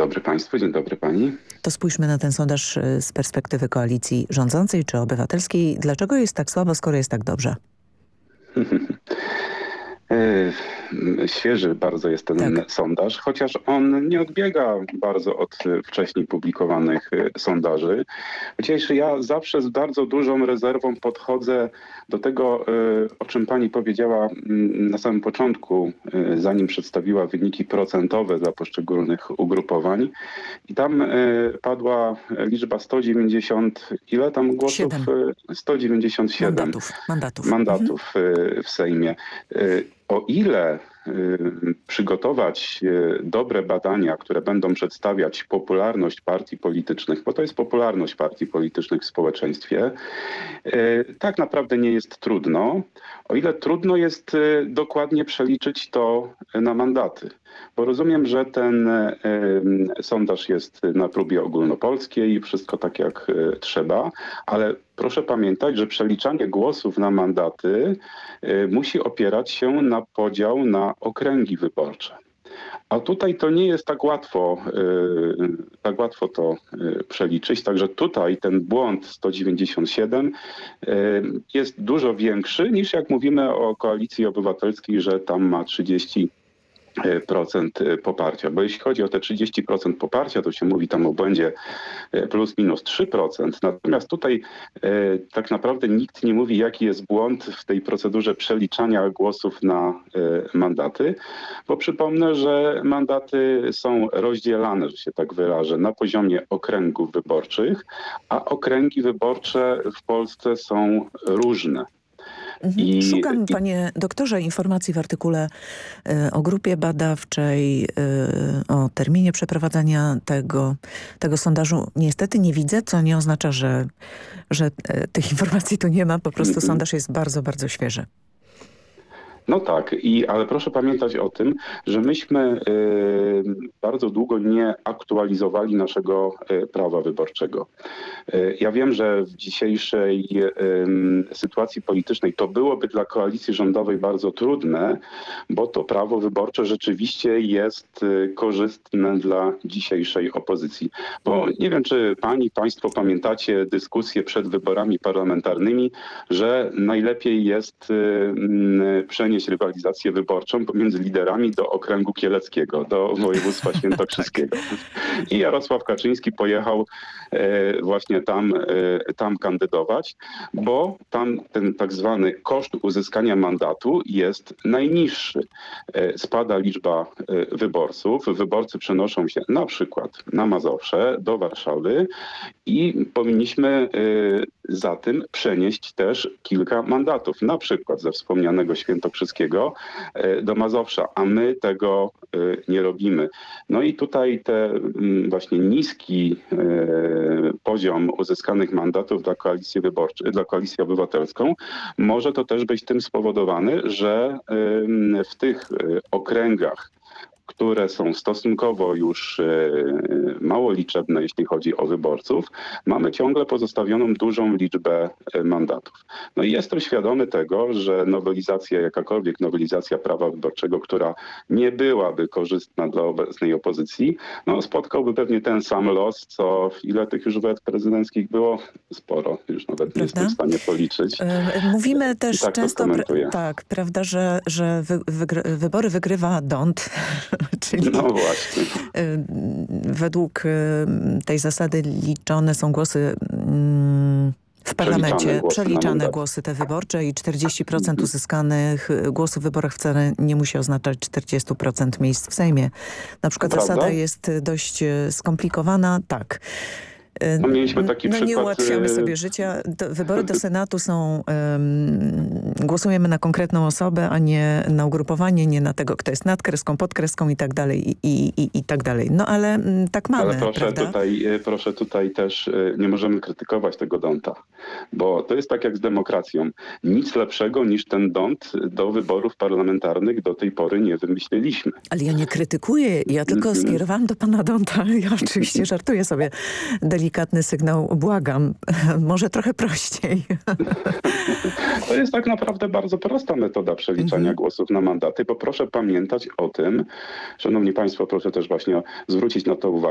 dobry Państwu, dzień dobry Pani. To spójrzmy na ten sondaż z perspektywy koalicji rządzącej czy obywatelskiej. Dlaczego jest tak słabo, skoro jest tak dobrze? Świeży bardzo jest ten sondaż, chociaż on nie odbiega bardzo od wcześniej publikowanych sondaży. Chociaż ja zawsze z bardzo dużą rezerwą podchodzę do tego, o czym pani powiedziała na samym początku, zanim przedstawiła wyniki procentowe dla poszczególnych ugrupowań. I tam padła liczba 190, ile tam głosów? 197 mandatów w Sejmie. O ile przygotować dobre badania, które będą przedstawiać popularność partii politycznych, bo to jest popularność partii politycznych w społeczeństwie, tak naprawdę nie jest trudno. O ile trudno jest dokładnie przeliczyć to na mandaty. Bo rozumiem, że ten sondaż jest na próbie ogólnopolskiej i wszystko tak jak trzeba, ale proszę pamiętać, że przeliczanie głosów na mandaty musi opierać się na podział na okręgi wyborcze. A tutaj to nie jest tak łatwo to przeliczyć, także tutaj ten błąd 197 jest dużo większy niż jak mówimy o Koalicji Obywatelskiej, że tam ma 30% poparcia, bo jeśli chodzi o te 30% poparcia, to się mówi tam o błędzie plus minus 3%. Natomiast tutaj tak naprawdę nikt nie mówi, jaki jest błąd w tej procedurze przeliczania głosów na mandaty, bo przypomnę, że mandaty są rozdzielane, że się tak wyrażę, na poziomie okręgów wyborczych, a okręgi wyborcze w Polsce są różne. Szukam, panie doktorze, informacji w artykule o grupie badawczej, o terminie przeprowadzania tego sondażu. Niestety nie widzę, co nie oznacza, że tych informacji tu nie ma. Po prostu sondaż jest bardzo, bardzo świeży. No tak, ale proszę pamiętać o tym, że myśmy bardzo długo nie aktualizowali naszego prawa wyborczego. Ja wiem, że w dzisiejszej sytuacji politycznej to byłoby dla koalicji rządowej bardzo trudne, bo to prawo wyborcze rzeczywiście jest korzystne dla dzisiejszej opozycji. Bo nie wiem, czy państwo pamiętacie dyskusję przed wyborami parlamentarnymi, że najlepiej jest przenieść rywalizację wyborczą pomiędzy liderami do okręgu kieleckiego, do województwa świętokrzyskiego. I Jarosław Kaczyński pojechał właśnie tam kandydować, bo tam ten tak zwany koszt uzyskania mandatu jest najniższy. Spada liczba wyborców. Wyborcy przenoszą się na przykład na Mazowsze, do Warszawy i powinniśmy za tym przenieść też kilka mandatów, na przykład ze wspomnianego Świętokrzyskiego do Mazowsza, a my tego nie robimy. No i tutaj właśnie niski poziom uzyskanych mandatów dla Koalicji Wyborczej, dla Koalicji Obywatelską, może to też być tym spowodowany, że w tych okręgach, które są stosunkowo już mało liczebne, jeśli chodzi o wyborców, mamy ciągle pozostawioną dużą liczbę mandatów. No i jestem świadomy tego, że jakakolwiek nowelizacja prawa wyborczego, która nie byłaby korzystna dla obecnej opozycji, spotkałby pewnie ten sam los, co ile tych już wet prezydenckich było? Sporo, już nawet nie jestem w stanie policzyć. Mówimy też tak często, prawda, że wybory wygrywa DONT, czyli właśnie. Według tej zasady liczone są głosy w parlamencie, przeliczane głosy te wyborcze i 40% uzyskanych głosów w wyborach wcale nie musi oznaczać 40% miejsc w Sejmie. Na przykład zasada jest dość skomplikowana, tak. Mieliśmy taki przykład. Nie ułatwiamy sobie życia. Wybory do Senatu są... głosujemy na konkretną osobę, a nie na ugrupowanie, nie na tego, kto jest nad kreską, pod kreską i tak dalej, i tak dalej. No ale tak mamy, ale prawda? Proszę tutaj też, nie możemy krytykować tego DONT-a, bo to jest tak jak z demokracją. Nic lepszego niż ten DONT do wyborów parlamentarnych do tej pory nie wymyśliliśmy. Ale ja nie krytykuję, ja tylko skierowałam do pana DONT-a. Ja oczywiście żartuję sobie. Delikatny sygnał, błagam. Może trochę prościej. To jest tak naprawdę bardzo prosta metoda przeliczania głosów na mandaty, bo proszę pamiętać o tym, szanowni państwo, proszę też właśnie zwrócić na to uwagę,